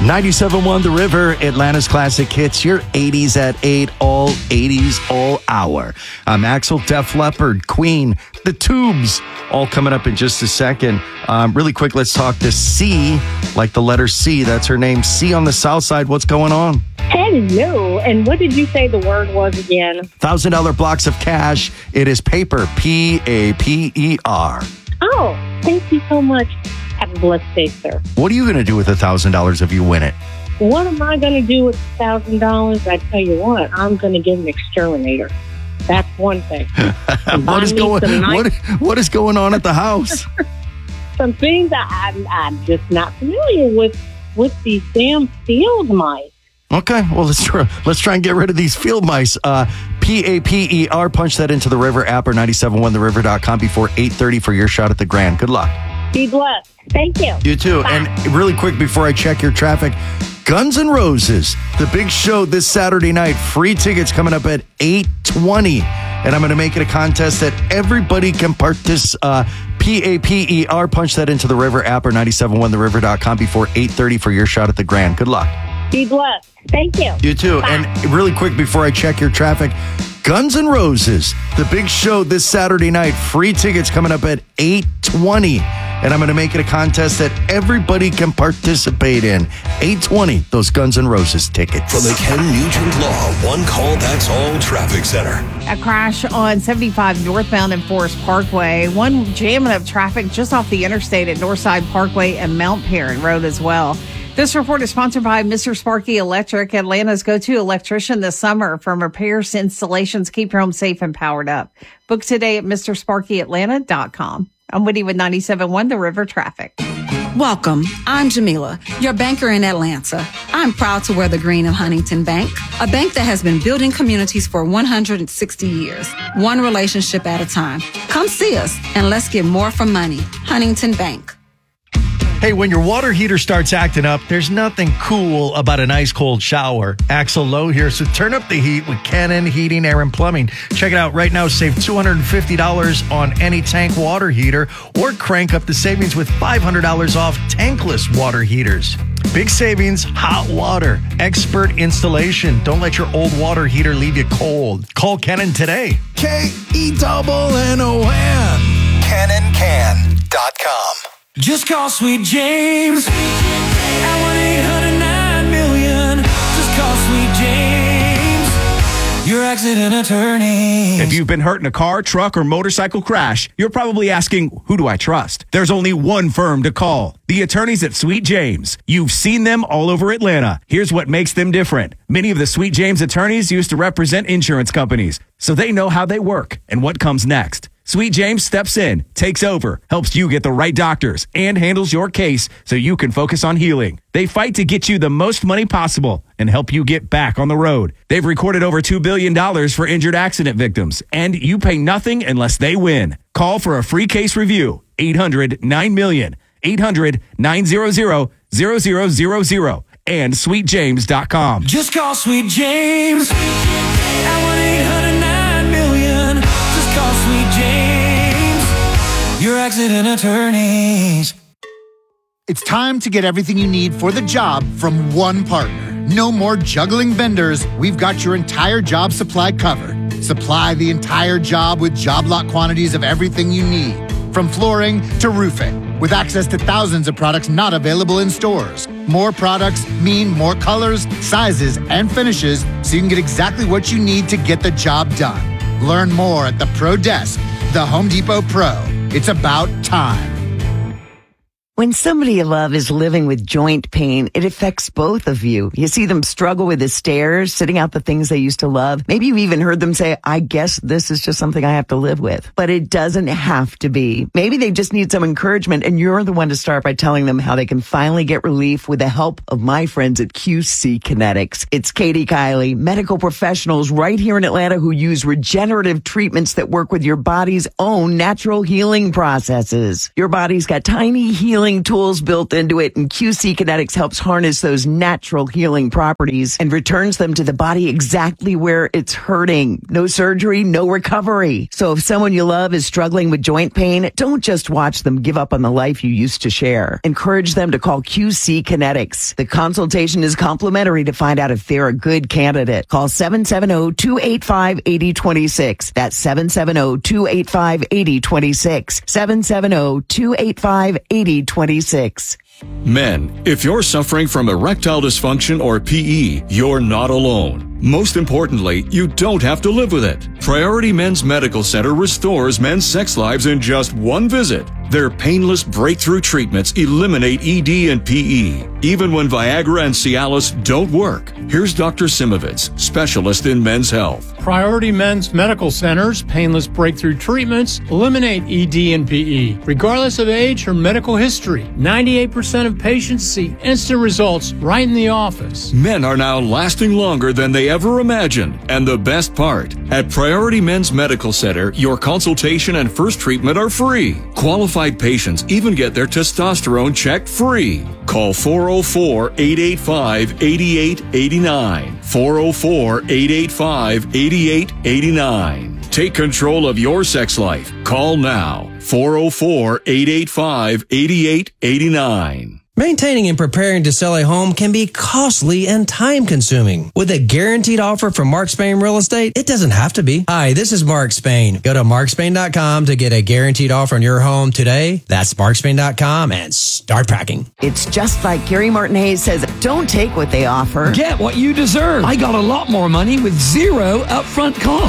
97.1 The River, Atlanta's classic hits, your 80s at 8, all 80s, all hour. I'm Axel, Def Leppard, Queen, The Tubes, all coming up in just a second. Really quick, let's talk to C, like the letter C. That's her name. C on the south side. What's going on? Hello. And what did you say the word was again? $1,000 blocks of cash. It is paper, P-A-P-E-R. Oh, thank you so much. Have a blessed day, sir. What are you going to do with $1,000 if you win it? What am I going to do with $1,000? I tell you what, I'm going to get an exterminator. That's one thing. What is going on at the house? Some things I'm just not familiar with these damn field mice. Okay, well, let's try and get rid of these field mice. P-A-P-E-R, punch that into the River app or 971theriver.com before 8:30 for your shot at the grand. Good luck. Be blessed. Thank you. You too. Bye. And really quick before I check your traffic, Guns N' Roses, the big show this Saturday night. Free tickets coming up at 8:20. And I'm going to make it a contest that everybody can participate. P-A-P-E-R, punch that into the River app or 971theriver.com before 8:30 for your shot at the grand. Good luck. Be blessed. Thank you. You too. Bye. And really quick before I check your traffic, Guns N' Roses, the big show this Saturday night. Free tickets coming up at 8:20. And I'm going to make it a contest that everybody can participate in. 8:20, those Guns N' Roses tickets. From the Ken Nugent Law One Call That's All Traffic Center. A crash on 75 northbound and Forest Parkway. One jamming of traffic just off the interstate at Northside Parkway and Mount Perrin Road as well. This report is sponsored by Mr. Sparky Electric, Atlanta's go-to electrician this summer. From repairs to installations, keep your home safe and powered up. Book today at MrSparkyAtlanta.com. I'm Woody with 97.1 The River Traffic. Welcome. I'm Jamila, your banker in Atlanta. I'm proud to wear the green of Huntington Bank, a bank that has been building communities for 160 years, one relationship at a time. Come see us and let's get more for money. Huntington Bank. Hey, when your water heater starts acting up, there's nothing cool about an ice cold shower. Axel Lowe here, so turn up the heat with Cannon Heating, Air, and Plumbing. Check it out right now. Save $250 on any tank water heater or crank up the savings with $500 off tankless water heaters. Big savings, hot water, expert installation. Don't let your old water heater leave you cold. Call Cannon today. KENNON. CannonCan.com. Just call Sweet James at 1-800-9-million. Just call Sweet James, your accident attorney. If you've been hurt in a car, truck, or motorcycle crash, you're probably asking, who do I trust? There's only one firm to call. The attorneys at Sweet James. You've seen them all over Atlanta. Here's what makes them different. Many of the Sweet James attorneys used to represent insurance companies, so they know how they work and what comes next. Sweet James steps in, takes over, helps you get the right doctors, and handles your case so you can focus on healing. They fight to get you the most money possible and help you get back on the road. They've recorded over $2 billion for injured accident victims, and you pay nothing unless they win. Call for a free case review. 800-9-million. 800-900-0000 and sweetjames.com. Just call Sweet James at 1-800-9-million. Just call Sweet James, your accident attorneys. It's time to get everything you need for the job from one partner. No more juggling vendors. We've got your entire job supply covered. Supply the entire job with job lot quantities of everything you need, from flooring to roofing, with access to thousands of products not available in stores. More products mean more colors, sizes, and finishes, so you can get exactly what you need to get the job done. Learn more at the Pro Desk, the Home Depot Pro. It's about time. When somebody you love is living with joint pain, it affects both of you. You see them struggle with the stairs, sitting out the things they used to love. Maybe you've even heard them say, I guess this is just something I have to live with. But it doesn't have to be. Maybe they just need some encouragement, and you're the one to start by telling them how they can finally get relief with the help of my friends at QC Kinetics. It's Katie Kiley, medical professionals right here in Atlanta who use regenerative treatments that work with your body's own natural healing processes. Your body's got tiny healing healing tools built into it, and QC Kinetics helps harness those natural healing properties and returns them to the body exactly where it's hurting. No surgery, no recovery. So if someone you love is struggling with joint pain, don't just watch them give up on the life you used to share. Encourage them to call QC Kinetics. The consultation is complimentary to find out if they're a good candidate. Call 770-285-8026. That's 770-285-8026. 770-285-8026. Men, if you're suffering from erectile dysfunction or PE, you're not alone. Most importantly, you don't have to live with it. Priority Men's Medical Center restores men's sex lives in just one visit. Their painless breakthrough treatments eliminate ED and PE, even when Viagra and Cialis don't work. Here's Dr. Simovitz, specialist in men's health. Priority Men's Medical Center's painless breakthrough treatments eliminate ED and PE, regardless of age or medical history. 98% of patients see instant results right in the office. Men are now lasting longer than they ever imagined. And the best part, at Priority Men's Medical Center, your consultation and first treatment are free. Qualified patients even get their testosterone checked free. Call 404-885-8889. 404-885-8889. Take control of your sex life. Call now. 404-885-8889. Maintaining and preparing to sell a home can be costly and time-consuming. With a guaranteed offer from Mark Spain Real Estate, it doesn't have to be. Hi, this is Mark Spain. Go to markspain.com to get a guaranteed offer on your home today. That's markspain.com and start packing. It's just like Gary Martin Hayes says, don't take what they offer. Get what you deserve. I got a lot more money with zero upfront cost.